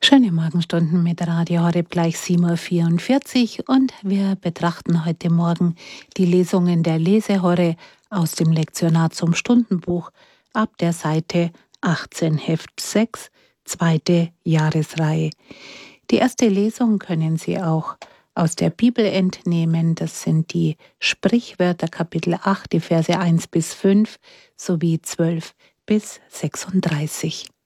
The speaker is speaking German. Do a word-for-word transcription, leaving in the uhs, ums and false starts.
Schöne Morgenstunden mit Radio Horeb, gleich sieben Uhr vierundvierzig, und wir betrachten heute Morgen die Lesungen der Lesehorre aus dem Lektionar zum Stundenbuch ab der Seite achtzehn, Heft sechs, zweite Jahresreihe. Die erste Lesung können Sie auch aus der Bibel entnehmen. Das sind die Sprichwörter Kapitel acht, die Verse eins bis fünf sowie zwölf bis sechsunddreißig.